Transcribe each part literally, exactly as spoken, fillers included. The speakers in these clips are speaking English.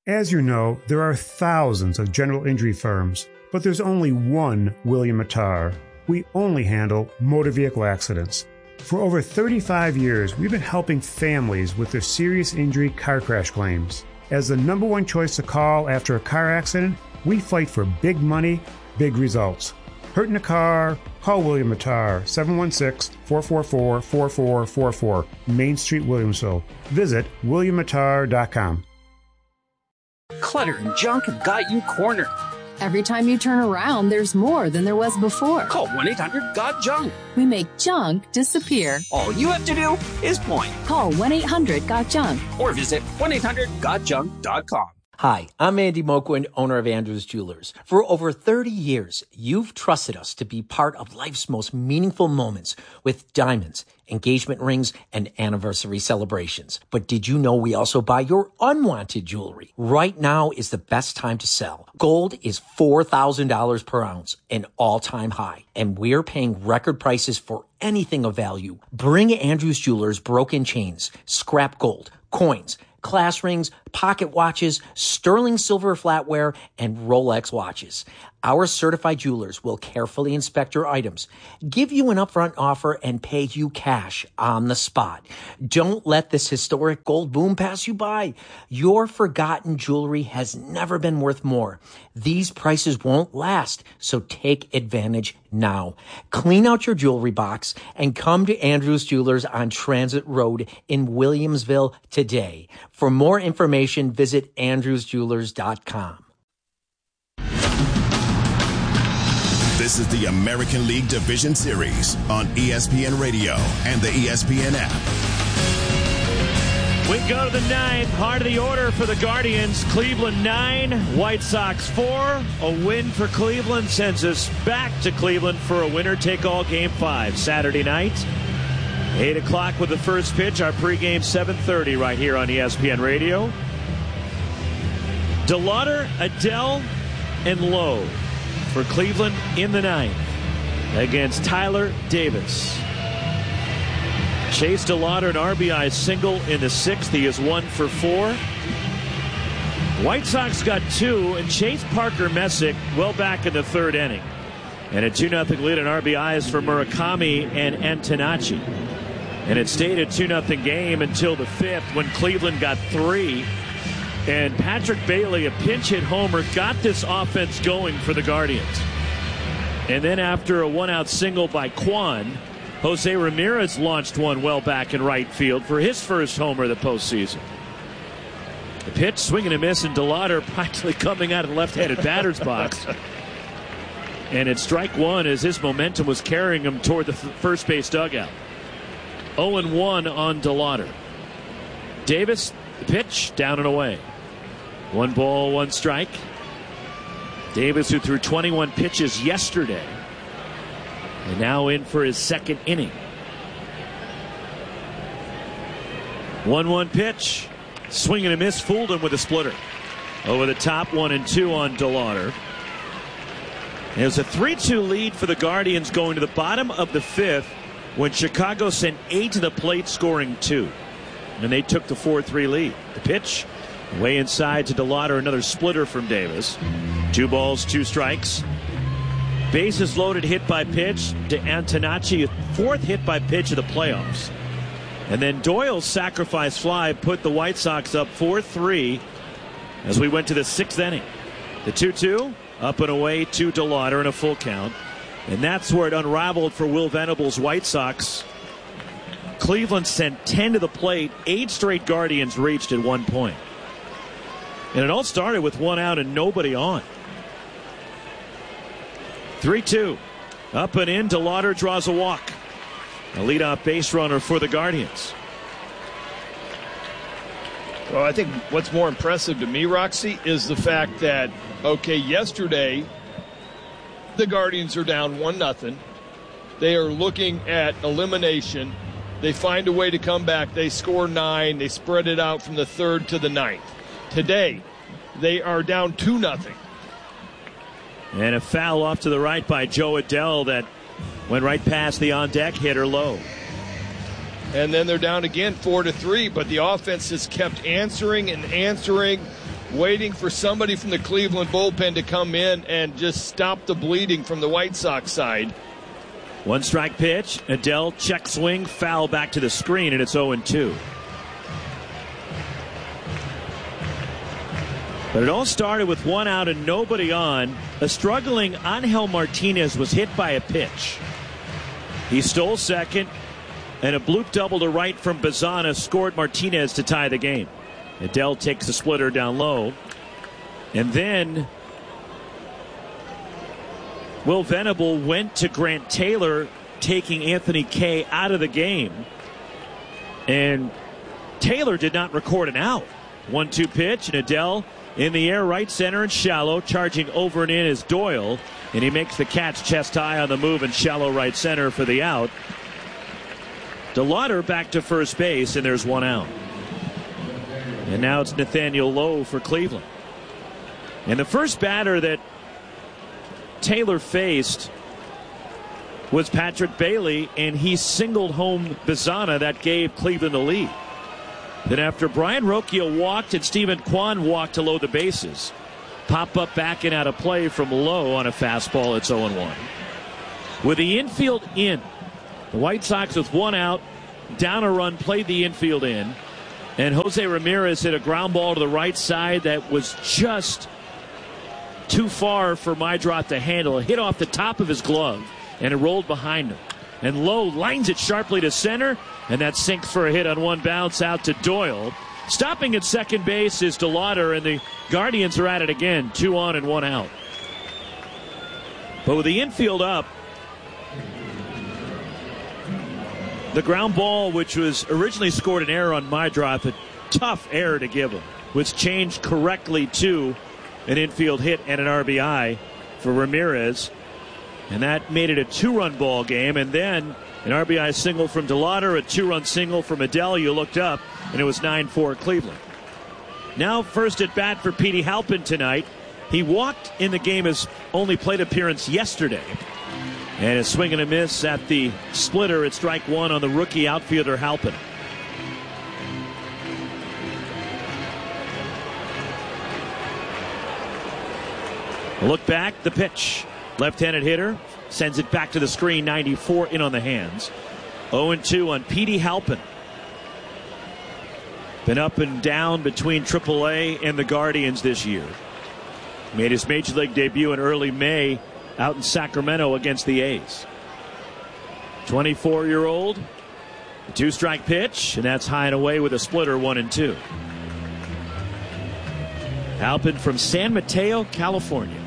As you know, there are thousands of general injury firms, but there's only one William Mattar. We only handle motor vehicle accidents. For over thirty-five years, we've been helping families with their serious injury car crash claims. As the number one choice to call after a car accident, we fight for big money, big results. Hurt in a car? Call William Mattar, seven one six, four four four, four four four four, Main Street, Williamsville. Visit william mattar dot com. Clutter and junk have got you cornered. Every time you turn around, there's more than there was before. Call one eight hundred got junk. We make junk disappear. All you have to do is point. Call one eight hundred got junk. Or visit one eight hundred got junk dot com. Hi, I'm Andy Moquin, owner of Andrews Jewelers. For over thirty years, you've trusted us to be part of life's most meaningful moments with diamonds, engagement rings, and anniversary celebrations. But did you know we also buy your unwanted jewelry? Right now is the best time to sell. Gold is four thousand dollars per ounce, an all-time high, and we're paying record prices for anything of value. Bring Andrews Jewelers broken chains, scrap gold, coins, class rings, pocket watches, sterling silver flatware, and Rolex watches. Our certified jewelers will carefully inspect your items, give you an upfront offer, and pay you cash on the spot. Don't let this historic gold boom pass you by. Your forgotten jewelry has never been worth more. These prices won't last, so take advantage now. Clean out your jewelry box and come to Andrews Jewelers on Transit Road in Williamsville today. For more information, visit andrews jewelers dot com. This is the American League Division Series on E S P N Radio and the E S P N app. We go to the ninth, heart of the order for the Guardians. Cleveland nine, White Sox four. A win for Cleveland sends us back to Cleveland for a winner-take-all game five Saturday night. eight o'clock with the first pitch. Our pregame seven thirty right here on E S P N Radio. DeLauter, Adell, and Lowe for Cleveland in the ninth against Tyler Davis. Chase DeLauter, an R B I single in the sixth. He is one for four. White Sox got two, and Chase Parker Messick well back in the third inning. And a two nothing lead in R B Is for Murakami and Antonacci. And it stayed a two nothing game until the fifth when Cleveland got three. And Patrick Bailey, a pinch hit homer, got this offense going for the Guardians. And then after a one-out single by Kwan, Jose Ramirez launched one well back in right field for his first homer of the postseason. The pitch, swing and a miss, and DeLauter practically coming out of the left-handed batter's box. And it's strike one as his momentum was carrying him toward the first base dugout. oh and one on DeLauter. Davis, the pitch, down and away. One ball, one strike. Davis, who threw twenty-one pitches yesterday, and now in for his second inning. one one pitch. Swing and a miss, fooled him with a splitter. Over the top, one and two on DeLauter. It was a three two lead for the Guardians going to the bottom of the fifth when Chicago sent eight to the plate, scoring two. And they took the four three lead. The pitch, way inside to DeLauter, another splitter from Davis. Two balls, two strikes. Bases loaded, hit by pitch to Antonacci, fourth hit by pitch of the playoffs. And then Doyle's sacrifice fly put the White Sox up four three as we went to the sixth inning. The two two, up and away to DeLauter in a full count. And that's where it unraveled for Will Venable's White Sox. Cleveland sent ten to the plate. Eight straight Guardians reached at one point. And it all started with one out and nobody on. three two. Up and in. DeLauter draws a walk. A leadoff base runner for the Guardians. Well, I think what's more impressive to me, Roxy, is the fact that, okay, yesterday the Guardians are down one nothing. They are looking at elimination. They find a way to come back. They score nine. They spread it out from the third to the ninth. Today, they are down two nothing. And a foul off to the right by Joe Adell that went right past the on-deck hitter Lowe. And then they're down again four to three, but the offense has kept answering and answering waiting for somebody from the Cleveland bullpen to come in and just stop the bleeding from the White Sox side. One strike pitch. Adell check swing, foul back to the screen, and it's oh and two. But it all started with one out and nobody on. A struggling Angel Martinez was hit by a pitch. He stole second, and a bloop double to right from Bazana scored Martinez to tie the game. Adell takes the splitter down low. And then Will Venable went to Grant Taylor, taking Anthony Kay out of the game. And Taylor did not record an out. one two pitch, and Adell in the air, right center and shallow. Charging over and in is Doyle, and he makes the catch chest high on the move and shallow right center for the out. DeLauder back to first base, and there's one out. And now it's Nathaniel Lowe for Cleveland. And the first batter that Taylor faced was Patrick Bailey, and he singled home Bazana. That gave Cleveland the lead. Then after Brian Rocchio walked and Stephen Kwan walked to load the bases, pop up back and out of play from Lowe on a fastball. It's oh and one. With the infield in, the White Sox with one out, down a run, played the infield in, and Jose Ramirez hit a ground ball to the right side that was just too far for Maidrat to handle. It hit off the top of his glove, and it rolled behind him. And Lowe lines it sharply to center, and that sinks for a hit on one bounce out to Doyle. Stopping at second base is DeLauder, and the Guardians are at it again. Two on and one out. But with the infield up, the ground ball, which was originally scored an error on Maidrat, a tough error to give him, was changed correctly to an infield hit and an R B I for Ramirez. And that made it a two-run ball game. And then an R B I single from DeLauder, a two-run single from Adell. You looked up, and it was nine four Cleveland. Now first at bat for Petey Halpin tonight. He walked in the game, his only plate appearance yesterday. And a swing and a miss at the splitter at strike one on the rookie outfielder Halpin. A look back, the pitch. Left-handed hitter sends it back to the screen, ninety-four in on the hands. oh and two on Petey Halpin. Been up and down between triple A and the Guardians this year. Made his major league debut in early May out in Sacramento against the A's. twenty-four-year-old, a two-strike pitch, and that's high and away with a splitter, one and two. Halpin from San Mateo, California.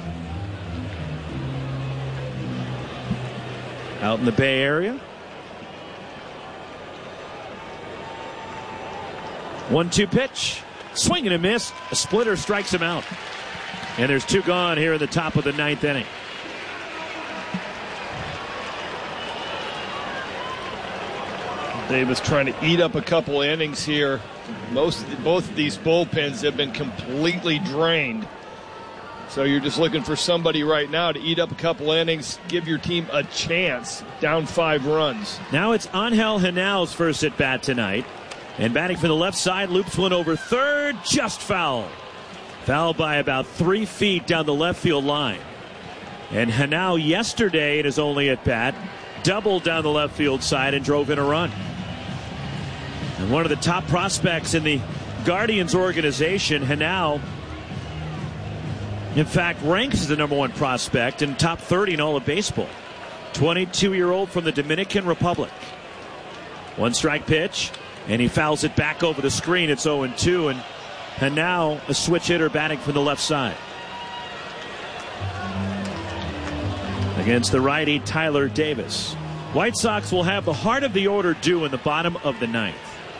Out in the Bay Area. one two pitch. Swing and a miss. A splitter strikes him out. And there's two gone here in the top of the ninth inning. Davis trying to eat up a couple innings here. Most both of these bullpens have been completely drained. So you're just looking for somebody right now to eat up a couple innings, give your team a chance, down five runs. Now it's Angel Henau's first at bat tonight. And batting from the left side, loops one over third, just foul. Foul by about three feet down the left field line. And Henao yesterday in his only at bat, doubled down the left field side and drove in a run. And one of the top prospects in the Guardians organization, Henao, in fact, ranks as the number one prospect in top thirty in all of baseball. twenty-two-year-old from the Dominican Republic. One strike pitch, and he fouls it back over the screen. It's oh and two, and Henao, a switch hitter batting from the left side. Against the righty Tyler Davis. White Sox will have the heart of the order due in the bottom of the ninth.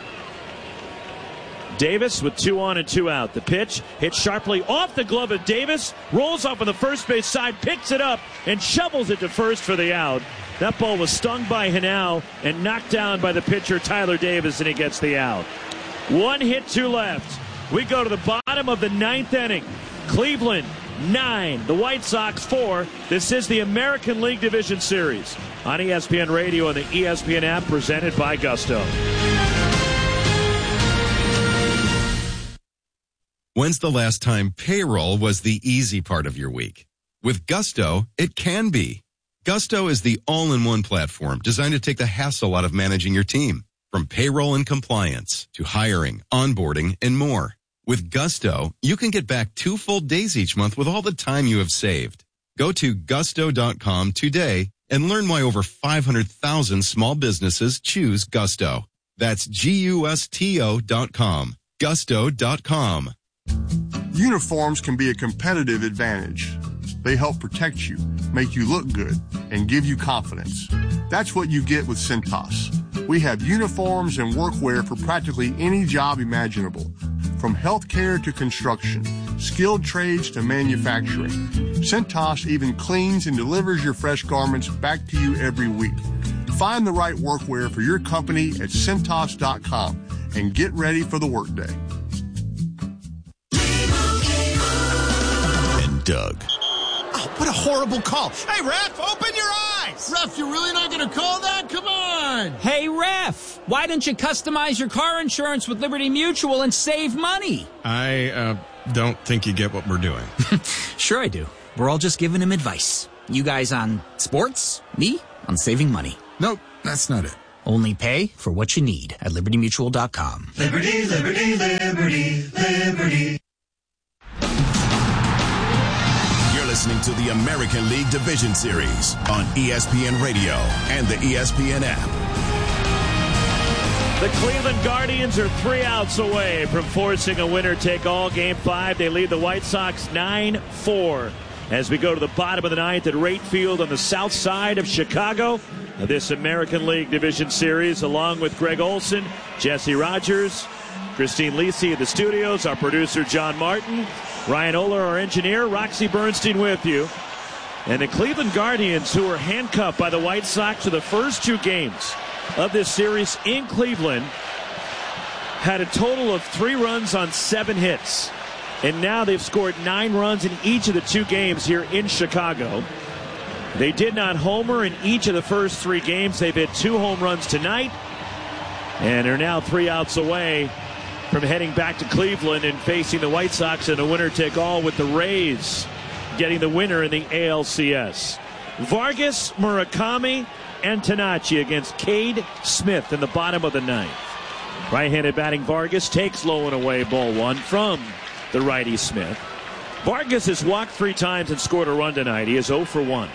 Davis with two on and two out. The pitch hit sharply off the glove of Davis, rolls off on the first base side, picks it up, and shovels it to first for the out. That ball was stung by Henao and knocked down by the pitcher Tyler Davis, and he gets the out. One hit, two left. We go to the bottom of the ninth inning. Cleveland nine, the White Sox four. This is the American League Division Series on E S P N Radio and the E S P N app, presented by Gusto. When's the last time payroll was the easy part of your week? With Gusto, it can be. Gusto is the all-in-one platform designed to take the hassle out of managing your team. From payroll and compliance to hiring, onboarding, and more. With Gusto, you can get back two full days each month with all the time you have saved. Go to gusto dot com today and learn why over five hundred thousand small businesses choose Gusto. That's G U S T O dot com. gusto dot com. Uniforms can be a competitive advantage. They help protect you, make you look good, and give you confidence. That's what you get with Cintas. We have uniforms and workwear for practically any job imaginable, from healthcare to construction, skilled trades to manufacturing. Cintas even cleans and delivers your fresh garments back to you every week. Find the right workwear for your company at Cintas dot com and get ready for the workday. And Doug. Oh, what a horrible call. Hey, ref, open your eyes. Ref, you're really not going to call that? Come on. Hey, ref, why don't you customize your car insurance with Liberty Mutual and save money? I uh, don't think you get what we're doing. Sure I do. We're all just giving him advice. You guys on sports, me on saving money. Nope, that's not it. Only pay for what you need at liberty mutual dot com. Liberty, liberty, liberty, liberty. Listening to the American League Division Series on E S P N Radio and the E S P N app. The Cleveland Guardians are three outs away from forcing a winner-take-all. Game five, they lead the White Sox nine four. As we go to the bottom of the ninth at Rate Field on the south side of Chicago, this American League Division Series, along with Greg Olson, Jesse Rogers, Christine Lisi at the studios, our producer John Martin, Ryan Oler, our engineer, Roxy Bernstein with you. And the Cleveland Guardians, who were handcuffed by the White Sox for the first two games of this series in Cleveland, had a total of three runs on seven hits. And now they've scored nine runs in each of the two games here in Chicago. They did not homer in each of the first three games. They've hit two home runs tonight and are now three outs away from heading back to Cleveland and facing the White Sox in a winner-take-all, with the Rays getting the winner in the A L C S. Vargas, Murakami, and Tanachi against Cade Smith in the bottom of the ninth. Right-handed batting Vargas takes low and away, ball one from the righty Smith. Vargas has walked three times and scored a run tonight. He is oh for one.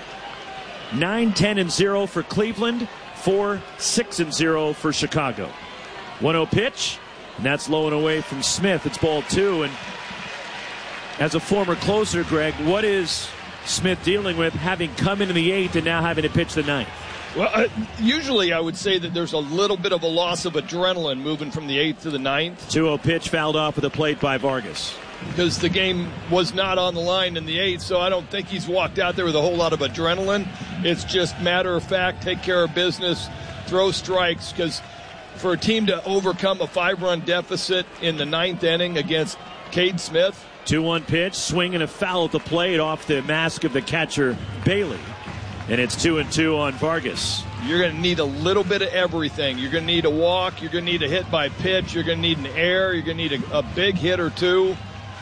nine ten and zero for Cleveland, four six and zero for Chicago. one oh pitch. And that's low and away from Smith. It's ball two. And as a former closer, Greg, what is Smith dealing with, having come into the eighth and now having to pitch the ninth? Well, uh, usually I would say that there's a little bit of a loss of adrenaline moving from the eighth to the ninth. two oh pitch fouled off with a plate by Vargas. Because the game was not on the line in the eighth, so I don't think he's walked out there with a whole lot of adrenaline. It's just matter of fact, take care of business, throw strikes, because for a team to overcome a five-run deficit in the ninth inning against Cade Smith. two one pitch, swing and a foul at the plate off the mask of the catcher, Bailey. And it's two and two on Vargas. You're going to need a little bit of everything. You're going to need a walk. You're going to need a hit by pitch. You're going to need an error. You're going to need a, a big hit or two.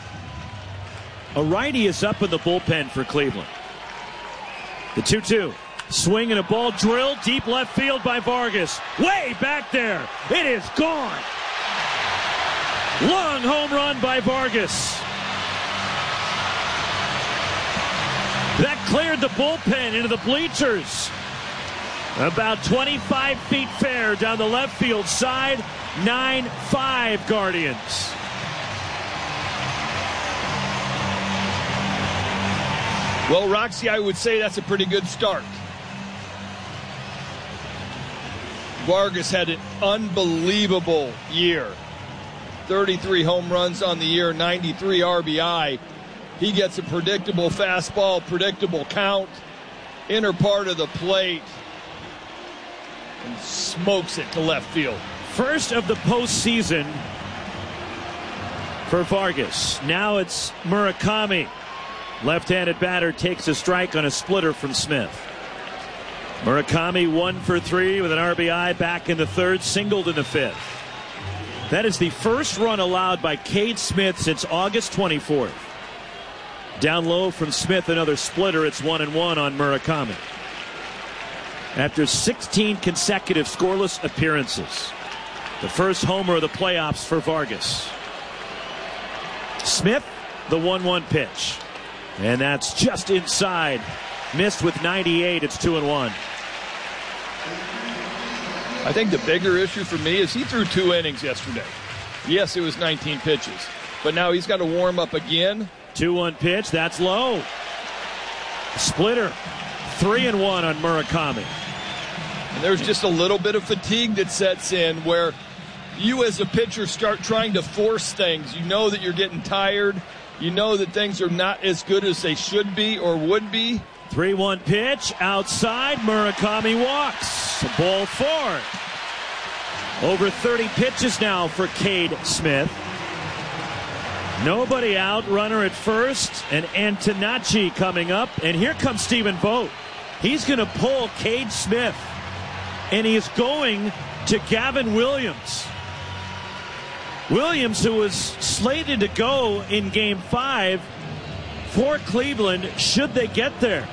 A righty is up in the bullpen for Cleveland. The two two. Swing and a ball drilled deep left field by Vargas. Way back there. It is gone. Long home run by Vargas. That cleared the bullpen into the bleachers. About twenty-five feet fair down the left field side. nine five Guardians. Well, Roxy, I would say that's a pretty good start. Vargas had an unbelievable year. thirty-three home runs on the year, ninety-three R B I. He gets a predictable fastball, predictable count, inner part of the plate, and smokes it to left field. First of the postseason for Vargas. Now it's Murakami. Left-handed batter takes a strike on a splitter from Smith. Murakami one for three with an R B I back in the third, singled in the fifth. That is the first run allowed by Cade Smith since August twenty-fourth. Down low from Smith, another splitter. It's one and one on Murakami. After sixteen consecutive scoreless appearances, the first homer of the playoffs for Vargas. Smith, the one one pitch. And that's just inside. Missed with ninety-eight. It's two and one. I think the bigger issue for me is he threw two innings yesterday. Yes, it was nineteen pitches. But now he's got to warm up again. two one pitch. That's low. Splitter. three and one on Murakami. And there's just a little bit of fatigue that sets in where you as a pitcher start trying to force things. You know that you're getting tired. You know that things are not as good as they should be or would be. three one pitch. Outside. Murakami walks. Ball four. Over thirty pitches now for Cade Smith. Nobody out. Runner at first. And Antonacci coming up. And here comes Stephen Vogt. He's going to pull Cade Smith. And he is going to Gavin Williams. Williams, who was slated to go in game five for Cleveland, should they get there.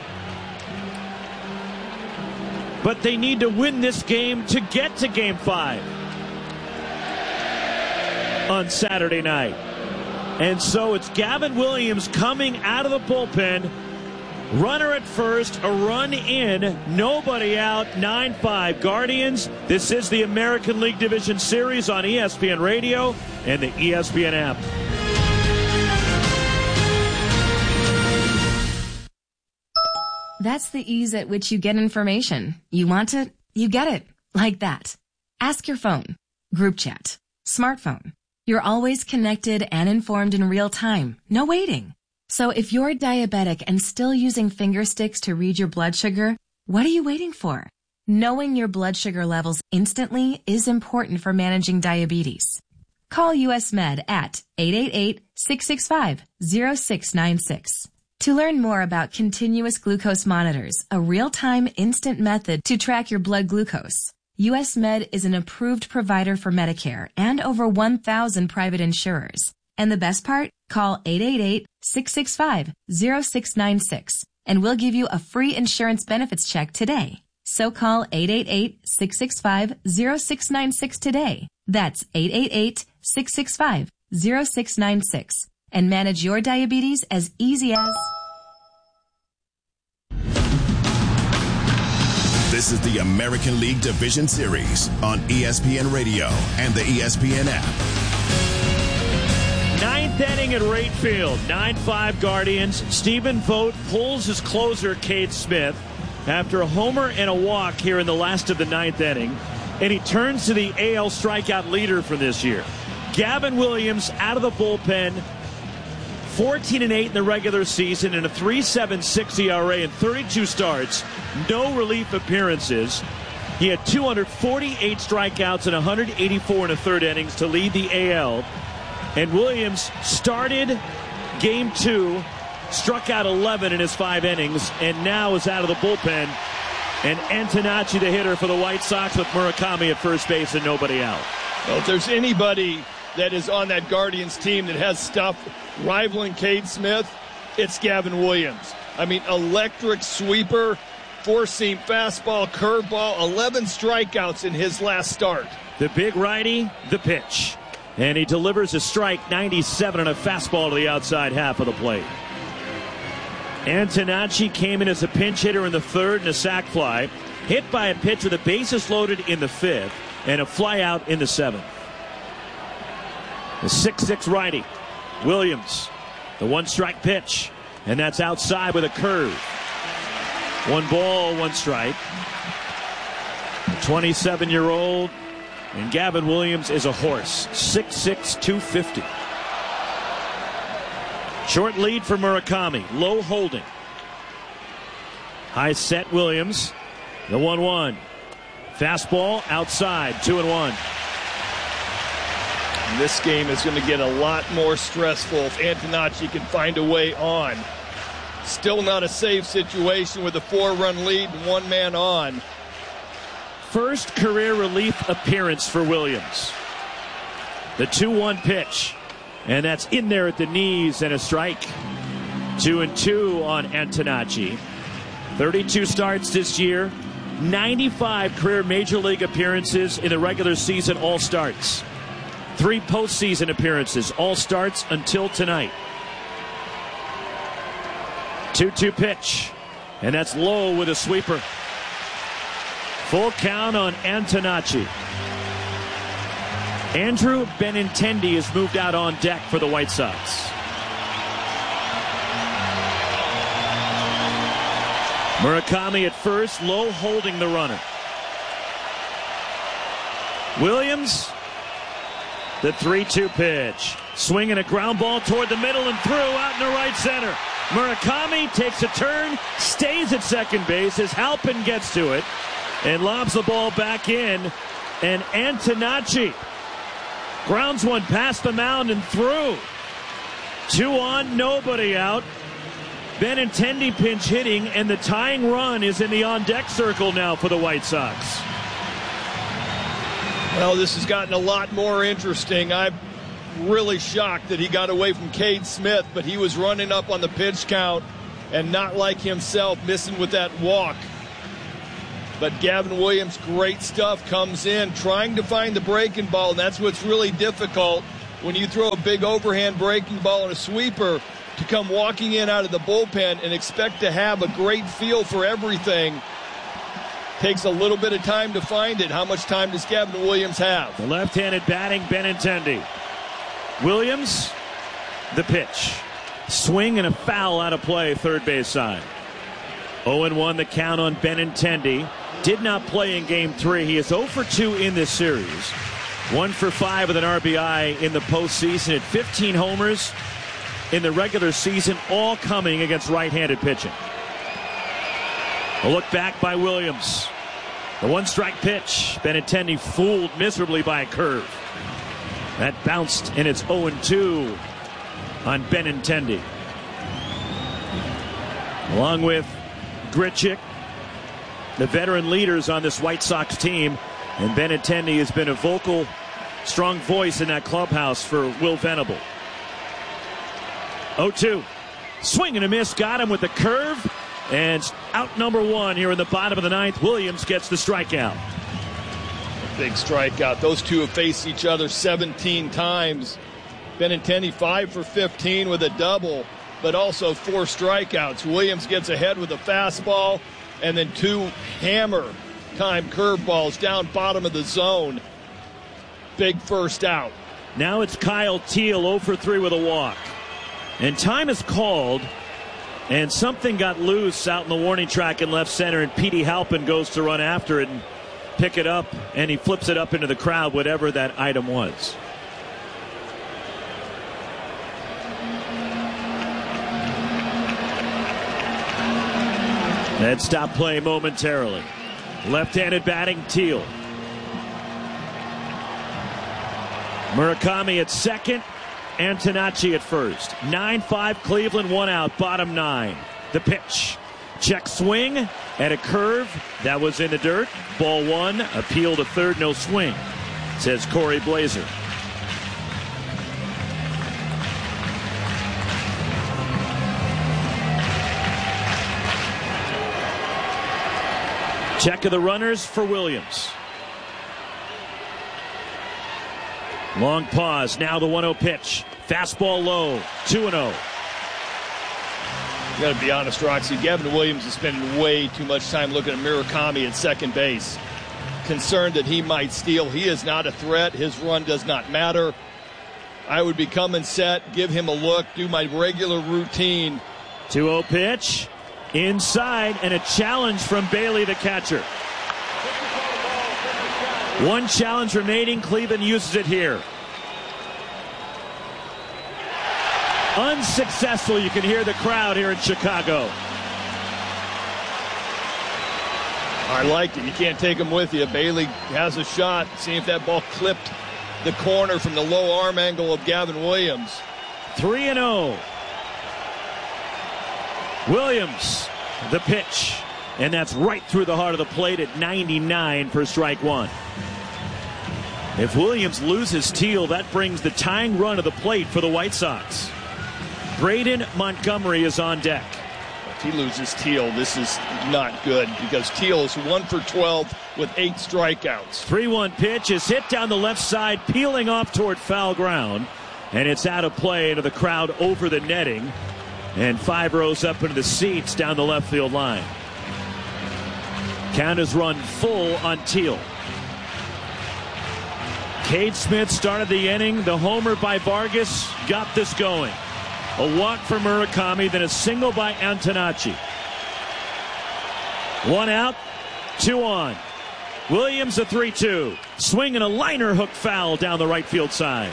But they need to win this game to get to game five on Saturday night. And so it's Gavin Williams coming out of the bullpen. Runner at first, a run in, nobody out, nine five Guardians. This is the American League Division Series on E S P N Radio and the E S P N app. That's the ease at which you get information. You want it, you get it. Like that. Ask your phone. Group chat. Smartphone. You're always connected and informed in real time. No waiting. So if you're diabetic and still using finger sticks to read your blood sugar, what are you waiting for? Knowing your blood sugar levels instantly is important for managing diabetes. Call U S Med at eight eight eight, six six five, zero six nine six. To learn more about continuous glucose monitors, a real-time instant method to track your blood glucose, U S Med is an approved provider for Medicare and over one thousand private insurers. And the best part? Call eight eight eight, six six five, zero six nine six and we'll give you a free insurance benefits check today. So call eight eight eight, six six five, zero six nine six today. That's eight eight eight, six six five, zero six nine six and manage your diabetes as easy as... This is the American League Division Series on E S P N Radio and the E S P N app. Ninth inning at Wright Field. nine five Guardians. Stephen Vogt pulls his closer, Cade Smith, after a homer and a walk here in the last of the ninth inning. And he turns to the A L strikeout leader for this year. Gavin Williams out of the bullpen. fourteen and eight in the regular season and a three point seven six E R A in thirty-two starts. No relief appearances. He had two hundred forty-eight strikeouts and one hundred eighty-four in the third innings to lead the A L. And Williams started game two, struck out eleven in his five innings, and now is out of the bullpen. And Antonacci, the hitter for the White Sox, with Murakami at first base and nobody out. Well, if there's anybody that is on that Guardians team that has stuff rivaling Cade Smith, it's Gavin Williams. I mean, electric sweeper, four-seam fastball, curveball, eleven strikeouts in his last start. The big righty, the pitch. And he delivers a strike, ninety-seven, and a fastball to the outside half of the plate. Antonacci came in as a pinch hitter in the third and a sac fly. Hit by a pitch with the bases loaded in the fifth and a fly out in the seventh. The six six righty, Williams, the one-strike pitch. And that's outside with a curve. One ball, one strike. The twenty-seven-year-old. And Gavin Williams is a horse. six six, two fifty. Short lead for Murakami. Low holding. High set Williams. The one one. Fastball outside. two and one. And this game is going to get a lot more stressful if Antonacci can find a way on. Still not a safe situation with a four-run lead and one man on. First career relief appearance for Williams. The two one pitch. And that's in there at the knees and a strike. Two and two on Antonacci. thirty-two starts this year. ninety-five career Major League appearances in the regular season, all starts. Three postseason appearances, all starts until tonight. two two pitch. And that's low with a sweeper. Full count on Antonacci. Andrew Benintendi has moved out on deck for the White Sox. Murakami at first, Lowe holding the runner. Williams, the three two pitch. Swinging a ground ball toward the middle and through out in the right center. Murakami takes a turn, stays at second base as Halpin gets to it and lobs the ball back in. And Antonacci grounds one past the mound and through. Two on, nobody out. Benintendi pinch hitting, and the tying run is in the on-deck circle now for the White Sox. Well, this has gotten a lot more interesting. I'm really shocked that he got away from Cade Smith, but he was running up on the pitch count and not like himself, missing with that walk. But Gavin Williams, great stuff, comes in trying to find the breaking ball, and that's what's really difficult when you throw a big overhand breaking ball and a sweeper, to come walking in out of the bullpen and expect to have a great feel for everything. Takes a little bit of time to find it. How much time does Gavin Williams have? The left-handed batting Benintendi. Williams, the pitch. Swing and a foul out of play, third base side. oh and one the count on Benintendi. Did not play in game three. He is oh for two in this series. one for five with an R B I in the postseason at fifteen homers in the regular season, all coming against right-handed pitching. A look back by Williams. The one-strike pitch. Benintendi fooled miserably by a curve. That bounced, and it's oh and two on Benintendi. Along with Grichuk, the veteran leaders on this White Sox team, and Benintendi has been a vocal, strong voice in that clubhouse for Will Venable. oh two. Swing and a miss. Got him with the curve. And out number one here in the bottom of the ninth. Williams gets the strikeout. Big strikeout. Those two have faced each other seventeen times. Benintendi five for fifteen with a double, but also four strikeouts. Williams gets ahead with a fastball and then two hammer time curveballs down bottom of the zone. Big first out. Now it's Kyle Teel oh for three with a walk. And time is called, and something got loose out in the warning track in left center, and Petey Halpin goes to run after it and pick it up, and he flips it up into the crowd, whatever that item was. And stop play momentarily. Left-handed batting, Teel. Murakami at second. Antonacci at first. nine five Cleveland, one out, bottom nine. The pitch. Check swing at a curve. That was in the dirt. Ball one. Appeal to third, no swing, says Corey Blazer. Check of the runners for Williams. Long pause. Now the one oh pitch. Fastball low. two and oh. You got to be honest, Roxy. Gavin Williams is spending way too much time looking at Murakami at second base. Concerned that he might steal. He is not a threat. His run does not matter. I would be coming set, give him a look, do my regular routine. two oh pitch. Inside, and a challenge from Bailey, the catcher. One challenge remaining. Cleveland uses it here. Unsuccessful. You can hear the crowd here in Chicago. I liked it. You can't take him with you. Bailey has a shot. See if that ball clipped the corner from the low arm angle of Gavin Williams. three and oh. Williams, the pitch. And that's right through the heart of the plate at ninety-nine for strike one. If Williams loses Teal, that brings the tying run to the plate for the White Sox. Braden Montgomery is on deck. If he loses Teal, this is not good because Teal is one for twelve with eight strikeouts. three one pitch is hit down the left side, peeling off toward foul ground. And it's out of play into the crowd over the netting. And five rows up into the seats down the left field line. Count is run full on Teal. Cade Smith started the inning. The homer by Vargas got this going. A walk for Murakami, then a single by Antonacci. One out, two on. Williams a three two. Swing and a liner hook foul down the right field side.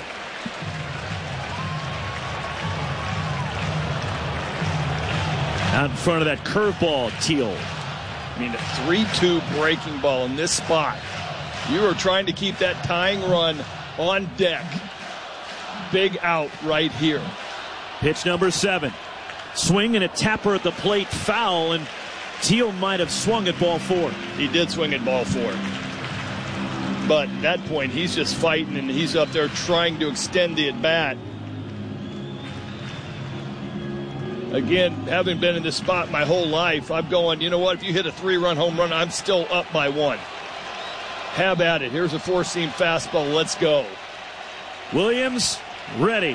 Out in front of that curveball, Teal. I mean, a three two breaking ball in this spot. You are trying to keep that tying run on deck. Big out right here. Pitch number seven. Swing and a tapper at the plate, foul, and Teal might have swung at ball four. He did swing at ball four. But at that point, he's just fighting, and he's up there trying to extend the at-bat. Again, having been in this spot my whole life, I'm going, you know what, if you hit a three-run home run, I'm still up by one. Have at it. Here's a four-seam fastball. Let's go. Williams ready.